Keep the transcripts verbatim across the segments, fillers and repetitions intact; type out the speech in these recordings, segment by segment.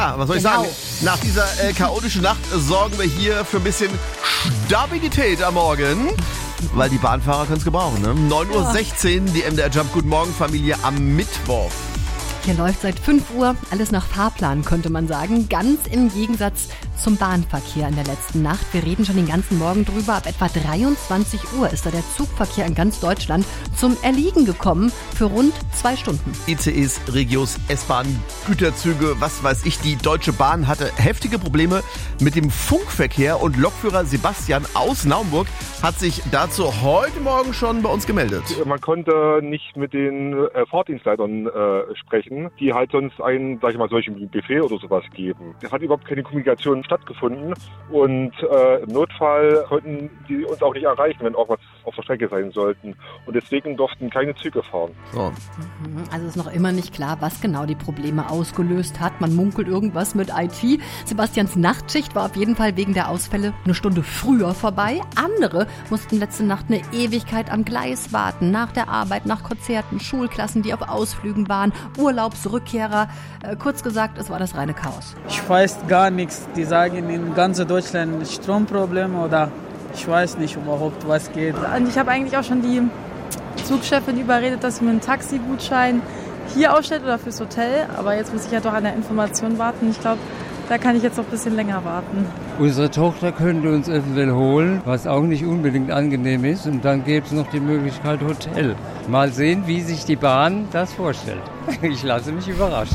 Ja, was soll ich Genau. sagen? Nach dieser äh, chaotischen Nacht sorgen wir hier für ein bisschen Stabilität am Morgen. Weil die Bahnfahrer können es gebrauchen. Ne? neun Uhr sechzehn, die M D R Jump. Guten Morgen, Familie, am Mittwoch. Hier läuft seit fünf Uhr alles nach Fahrplan, könnte man sagen. Ganz im Gegensatz zum Bahnverkehr in der letzten Nacht. Wir reden schon den ganzen Morgen drüber. Ab etwa dreiundzwanzig Uhr ist da der Zugverkehr in ganz Deutschland zum Erliegen gekommen für rund zwei Stunden. I C Es, Regios, S-Bahn, Güterzüge, was weiß ich. Die Deutsche Bahn hatte heftige Probleme mit dem Funkverkehr und Lokführer Sebastian aus Naumburg hat sich dazu heute Morgen schon bei uns gemeldet. Man konnte nicht mit den äh, Fahrdienstleitern äh, sprechen, die halt sonst einen, sag ich mal, solchen Buffet oder sowas geben. Es hat überhaupt keine Kommunikation stattgefunden und äh, im Notfall konnten die uns auch nicht erreichen, wenn auch was auf der Strecke sein sollten. Und deswegen durften keine Züge fahren. So. Also ist noch immer nicht klar, was genau die Probleme ausgelöst hat. Man munkelt irgendwas mit I T. Sebastians Nachtschicht war auf jeden Fall wegen der Ausfälle eine Stunde früher vorbei. Andere mussten letzte Nacht eine Ewigkeit am Gleis warten. Nach der Arbeit, nach Konzerten, Schulklassen, die auf Ausflügen waren, Urlaubsrückkehrer. Äh, kurz gesagt, es war das reine Chaos. Ich weiß gar nichts. Die sagen in ganz Deutschland Stromprobleme oder ich weiß nicht überhaupt, was geht. Und ich habe eigentlich auch schon die Zugchefin überredet, dass sie mir einen Taxigutschein hier ausstellt oder fürs Hotel. Aber jetzt muss ich ja doch an der Information warten. Ich glaube, da kann ich jetzt noch ein bisschen länger warten. Unsere Tochter könnte uns eventuell holen, was auch nicht unbedingt angenehm ist. Und dann gäbe es noch die Möglichkeit Hotel. Mal sehen, wie sich die Bahn das vorstellt. Ich lasse mich überraschen.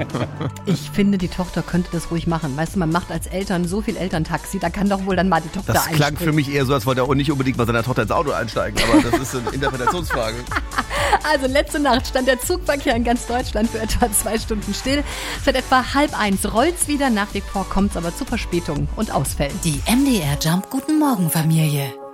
Ich finde, die Tochter könnte das ruhig machen. Weißt du, man macht als Eltern so viel Elterntaxi, da kann doch wohl dann mal die Tochter Das klang einspringen. für mich eher so, als wollte er auch nicht unbedingt mal seiner Tochter ins Auto einsteigen. Aber das ist eine Interpretationsfrage. Also letzte Nacht stand der Zugverkehr in ganz Deutschland für etwa zwei Stunden still. Seit etwa halb eins rollt's wieder. Nach wie vor kommt's aber zu Verspätungen und Ausfällen. Die M D R Jump Guten Morgen Familie.